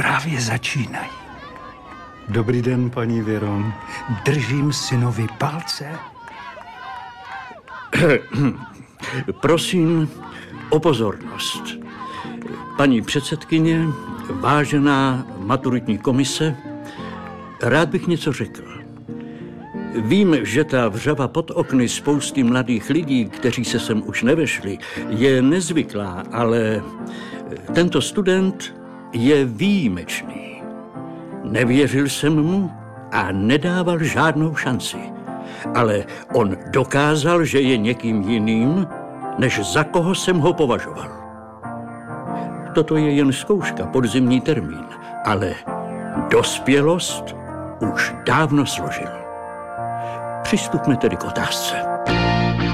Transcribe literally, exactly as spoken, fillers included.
právě začínají. Dobrý den, paní Věro. Držím synovi palce. Prosím o pozornost. Paní předsedkyně, vážená maturitní komise, rád bych něco řekl. Vím, že ta vřava pod okny spousty mladých lidí, kteří se sem už nevešli, je nezvyklá, ale tento student je výjimečný. Nevěřil jsem mu a nedával žádnou šanci. Ale on dokázal, že je někým jiným, než za koho jsem ho považoval. Toto je jen zkouška, podzimní termín, ale dospělost už dávno složil. Přistupme tedy k otázce.